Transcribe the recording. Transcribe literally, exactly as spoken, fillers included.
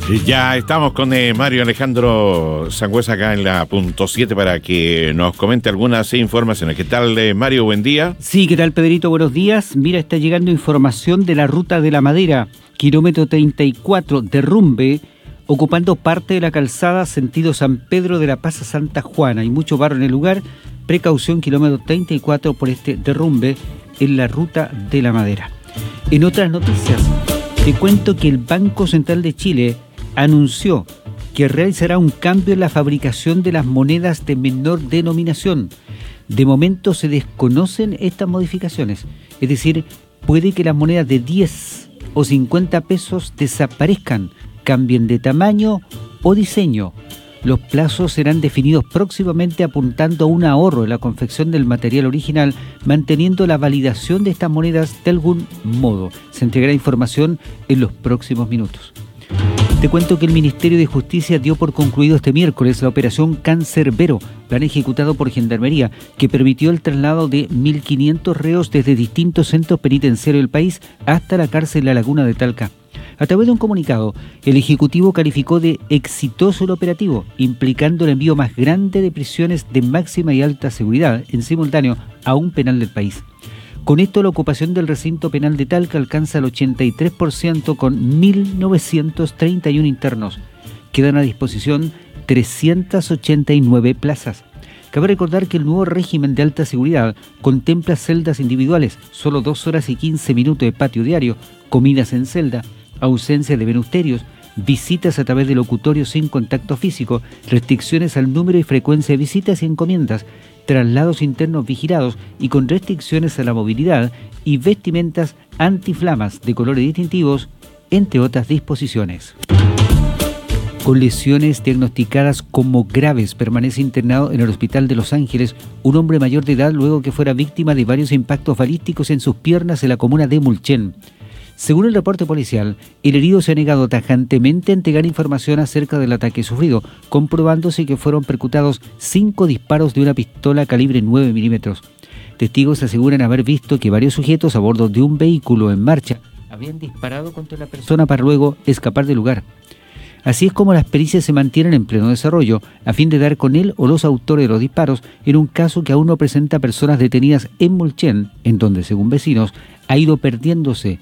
Ya estamos con eh, Mario Alejandro Sangüesa acá en la punto siete para que nos comente algunas informaciones. ¿Qué tal, eh, Mario? Buen día. Sí, ¿qué tal, Pedrito? Buenos días. Mira, está llegando información de la Ruta de la Madera, kilómetro treinta y cuatro, derrumbe, ocupando parte de la calzada sentido San Pedro de la Paz a Santa Juana. Hay mucho barro en el lugar. Precaución, kilómetro treinta y cuatro por este derrumbe en la Ruta de la Madera. En otras noticias, te cuento que el Banco Central de Chile anunció que realizará un cambio en la fabricación de las monedas de menor denominación. De momento se desconocen estas modificaciones, es decir, puede que las monedas de diez o cincuenta pesos desaparezcan, cambien de tamaño o diseño. Los plazos serán definidos próximamente apuntando a un ahorro en la confección del material original, manteniendo la validación de estas monedas de algún modo. Se entregará información en los próximos minutos. Te cuento que el Ministerio de Justicia dio por concluido este miércoles la operación Cancerbero, plan ejecutado por Gendarmería, que permitió el traslado de mil quinientos reos desde distintos centros penitenciarios del país hasta la cárcel La Laguna de Talca. A través de un comunicado, el Ejecutivo calificó de exitoso el operativo, implicando el envío más grande de prisiones de máxima y alta seguridad en simultáneo a un penal del país. Con esto, la ocupación del recinto penal de Talca alcanza el ochenta y tres por ciento con mil novecientos treinta y uno internos. Quedan a disposición trescientas ochenta y nueve plazas. Cabe recordar que el nuevo régimen de alta seguridad contempla celdas individuales, solo dos horas y quince minutos de patio diario, comidas en celda, ausencia de menusterios, visitas a través de locutorio sin contacto físico, restricciones al número y frecuencia de visitas y encomiendas, traslados internos vigilados y con restricciones a la movilidad y vestimentas antiflamas de colores distintivos, entre otras disposiciones. Con lesiones diagnosticadas como graves, permanece internado en el Hospital de Los Ángeles un hombre mayor de edad luego que fuera víctima de varios impactos balísticos en sus piernas en la comuna de Mulchen. Según el reporte policial, el herido se ha negado tajantemente a entregar información acerca del ataque sufrido, comprobándose que fueron percutados cinco disparos de una pistola calibre nueve milímetros. Testigos aseguran haber visto que varios sujetos a bordo de un vehículo en marcha habían disparado contra la persona para luego escapar del lugar. Así es como las pericias se mantienen en pleno desarrollo, a fin de dar con él o los autores de los disparos, en un caso que aún no presenta personas detenidas en Mulchen, en donde, según vecinos, ha ido perdiéndose